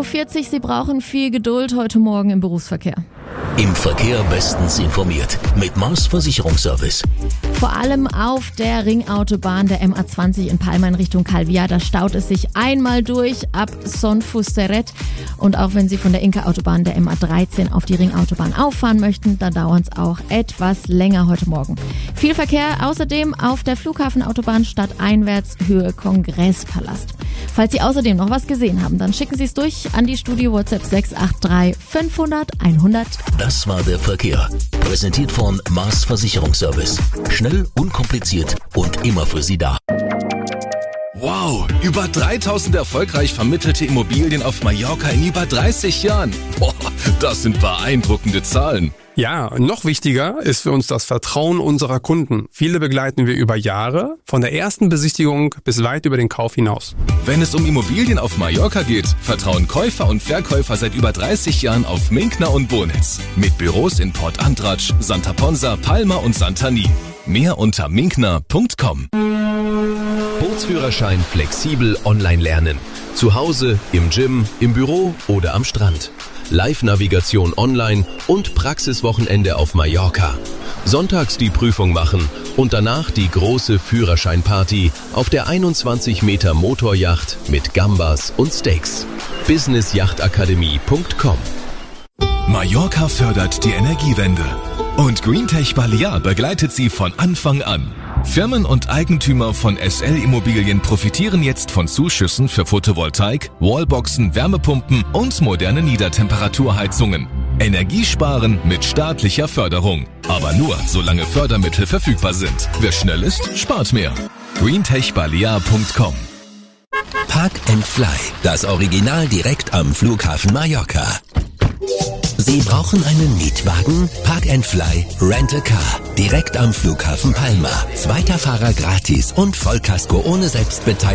9.40 Uhr, Sie brauchen viel Geduld heute Morgen im Berufsverkehr. Im Verkehr bestens informiert mit Mars Versicherungsservice. Vor allem auf der Ringautobahn der MA20 in Palma in Richtung Calvia, da staut es sich einmal durch ab Son Fusteret. Und auch wenn Sie von der Inka-Autobahn der MA13 auf die Ringautobahn auffahren möchten, da dauert es auch etwas länger heute Morgen. Viel Verkehr außerdem auf der Flughafenautobahn stadteinwärts Höhe Kongresspalast. Falls Sie außerdem noch was gesehen haben, dann schicken Sie es durch an die Studio WhatsApp 683 500 100. Das war der Verkehr. Präsentiert von Mars Versicherungsservice. Schnell, unkompliziert und immer für Sie da. Wow, über 3000 erfolgreich vermittelte Immobilien auf Mallorca in über 30 Jahren. Boah, das sind beeindruckende Zahlen. Ja, noch wichtiger ist für uns das Vertrauen unserer Kunden. Viele begleiten wir über Jahre, von der ersten Besichtigung bis weit über den Kauf hinaus. Wenn es um Immobilien auf Mallorca geht, vertrauen Käufer und Verkäufer seit über 30 Jahren auf Minkner und Bonitz. Mit Büros in Port Antratsch, Santa Ponsa, Palma und Santani. Mehr unter minkner.com. Bootsführerschein flexibel online lernen. Zu Hause, im Gym, im Büro oder am Strand. Live-Navigation online und Praxiswochenende auf Mallorca. Sonntags die Prüfung machen und danach die große Führerscheinparty auf der 21 Meter Motoryacht mit Gambas und Steaks. businessjachtakademie.com. Mallorca fördert die Energiewende. Und Greentech Balear begleitet sie von Anfang an. Firmen und Eigentümer von SL Immobilien profitieren jetzt von Zuschüssen für Photovoltaik, Wallboxen, Wärmepumpen und moderne Niedertemperaturheizungen. Energiesparen mit staatlicher Förderung. Aber nur, solange Fördermittel verfügbar sind. Wer schnell ist, spart mehr. greentechbalear.com. Park and Fly, das Original direkt am Flughafen Mallorca. Sie brauchen einen Mietwagen? Park and Fly Rent a Car. Direkt am Flughafen Palma. Zweiter Fahrer gratis und Vollkasko ohne Selbstbeteiligung.